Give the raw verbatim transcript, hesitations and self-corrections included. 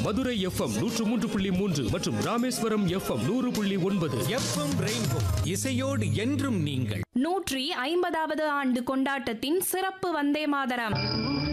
Madurai FM நூற்று மூன்று புள்ளி மூன்று மற்றும் ராமேஸ்வரம் எஃப்எம் நூறு புள்ளி ஒன்பது. எஃப்எம் ரெயின்போ இசையோடு என்றும் நீங்கள். நூற்றி ஐம்பதாவது ஆண்டு கொண்டாட்டத்தின் சிறப்பு வந்தே மாதரம்.